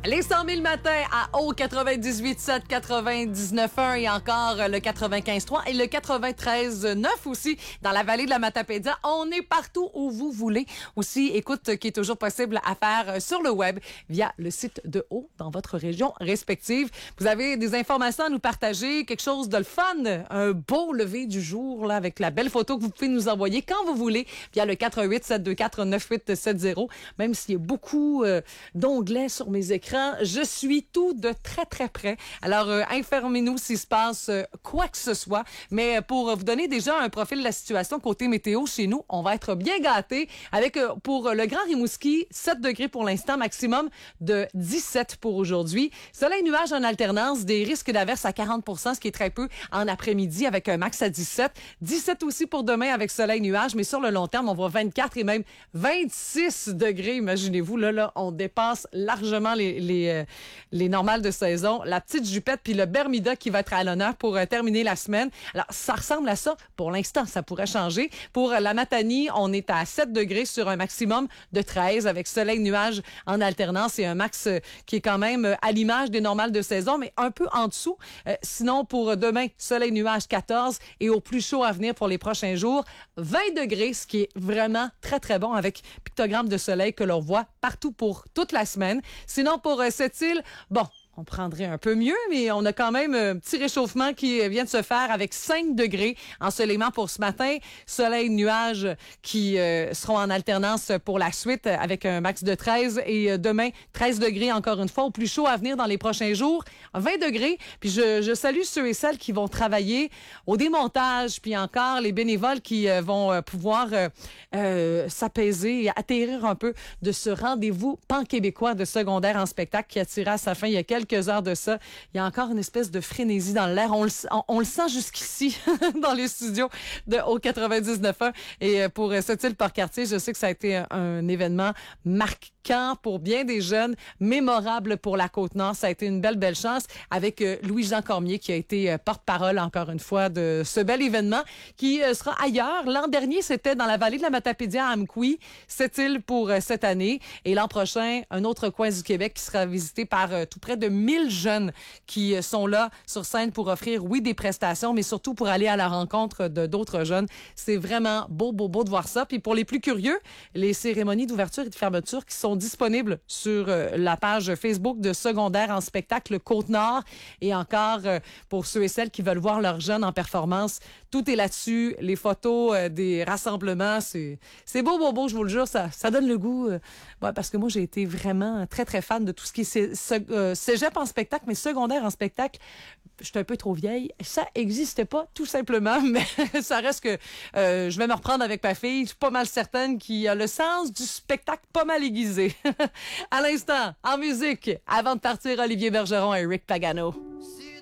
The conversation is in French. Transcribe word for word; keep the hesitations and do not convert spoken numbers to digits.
Les cent mille matins à Haut quatre-vingt-dix-huit sept, quatre-vingt-dix-neuf un et encore le quatre-vingt-quinze trois et le quatre-vingt-treize neuf aussi dans la vallée de la Matapédia. On est partout où vous voulez. Aussi, écoute qui est toujours possible à faire sur le web via le site de Haut dans votre région respective. Vous avez des informations à nous partager, quelque chose de le fun, un beau lever du jour là avec la belle photo que vous pouvez nous envoyer quand vous voulez via le quatre huit sept deux quatre neuf huit sept zéro. Même s'il y a beaucoup euh, d'onglets sur mes écrans, je suis tout de très, très près. Alors, euh, informez-nous s'il se passe euh, quoi que ce soit. Mais pour vous donner déjà un profil de la situation côté météo chez nous, on va être bien gâtés avec, euh, pour le Grand Rimouski, sept degrés pour l'instant, maximum de dix-sept pour aujourd'hui. Soleil-nuage en alternance, des risques d'averse à quarante pour cent, ce qui est très peu en après-midi avec un max à dix-sept. dix-sept aussi pour demain avec soleil-nuage, mais sur le long terme, on voit vingt-quatre et même vingt-six degrés. Imaginez-vous, là, là, on dépasse largement les les, euh, les normales de saison, la petite jupette puis le Bermuda qui va être à l'honneur pour euh, terminer la semaine. Alors, ça ressemble à ça. Pour l'instant, ça pourrait changer. Pour euh, la Matanie, on est à sept degrés sur un maximum de treize avec soleil, nuage en alternance et un max euh, qui est quand même euh, à l'image des normales de saison, mais un peu en dessous. Euh, sinon, pour demain, soleil, nuage quatorze et au plus chaud à venir pour les prochains jours, vingt degrés, ce qui est vraiment très, très bon avec pictogramme de soleil que l'on voit partout pour toute la semaine. Sinon, pour euh, cette île, bon, on prendrait un peu mieux, mais on a quand même un petit réchauffement qui vient de se faire avec cinq degrés ensoleillement pour ce matin. Soleil, nuages qui euh, seront en alternance pour la suite avec un max de treize et euh, demain, treize degrés encore une fois, au plus chaud à venir dans les prochains jours. vingt degrés. Puis je, je salue ceux et celles qui vont travailler au démontage, puis encore les bénévoles qui euh, vont euh, pouvoir euh, euh, s'apaiser et atterrir un peu de ce rendez-vous pan-québécois de secondaire en spectacle qui a tiré à sa fin il y a quelques quelques heures de ça. Il y a encore une espèce de frénésie dans l'air. On le, on, on le sent jusqu'ici dans les studios de Haut quatre-vingt-dix-neuf un. Et pour cette île par quartier, je sais que ça a été un, un événement marquant pour bien des jeunes, mémorable pour la Côte-Nord. Ça a été une belle, belle chance avec euh, Louis-Jean Cormier qui a été euh, porte-parole, encore une fois, de ce bel événement qui euh, sera ailleurs. L'an dernier, c'était dans la vallée de la Matapédia à Amqui, cette île pour euh, cette année. Et l'an prochain, un autre coin du Québec qui sera visité par euh, tout près de mille jeunes qui euh, sont là sur scène pour offrir, oui, des prestations, mais surtout pour aller à la rencontre de d'autres jeunes. C'est vraiment beau, beau, beau de voir ça. Puis pour les plus curieux, les cérémonies d'ouverture et de fermeture qui sont disponibles sur euh, la page Facebook de Secondaire en spectacle Côte-Nord. Et encore, euh, pour ceux et celles qui veulent voir leurs jeunes en performance, tout est là-dessus. Les photos euh, des rassemblements, c'est c'est beau, beau, beau, je vous le jure. Ça, ça donne le goût. Euh, ouais, parce que moi, j'ai été vraiment très, très fan de tout ce qui est cé- cé- euh, cégep en spectacle, mais secondaire en spectacle. Je suis un peu trop vieille. Ça existe pas, tout simplement, mais ça reste que euh, je vais me reprendre avec ma fille. Je suis pas mal certaine qu'il a le sens du spectacle pas mal aiguisé. À l'instant, en musique, avant de partir, Olivier Bergeron et Rick Pagano.